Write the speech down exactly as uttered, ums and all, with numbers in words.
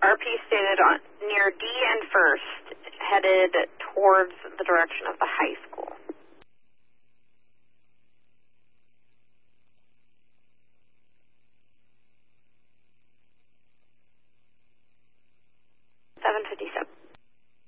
R P stated on near D and First, headed towards the direction of the high